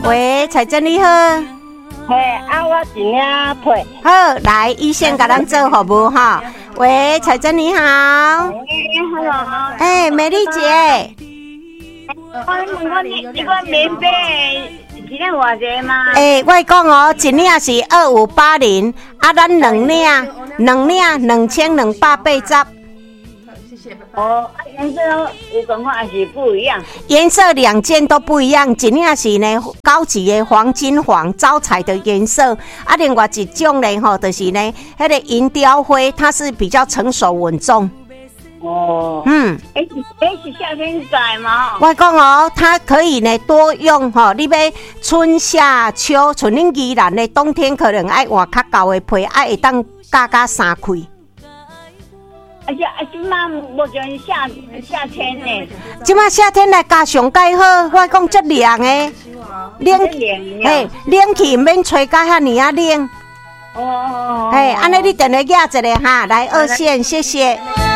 喂，彩珍你好。 嘿，我一领配。 好，来，医生给咱做服务哈。喂，彩珍你好。 hello。 美丽姐。 你个棉被一领偌济吗？ 我讲哦，一领是2580，咱两领2280。 颜色有讲法还是不一样？ 颜色2件都不一样，一领是呢高级的黄金黄招财的颜色，另外一种呢就是呢那个银雕灰，它是比较成熟稳重。 是夏天改吗？ 我讲哦，它可以呢多用你要春夏秋，像恁宜兰的冬天可能爱换较厚的被，会当加衫开。 即马无像夏天呢。 即马夏天来加上介好，我讲足凉的，冷气唔免吹甲遐尼啊冷。安尼你等下举一个哈，来2线，谢谢。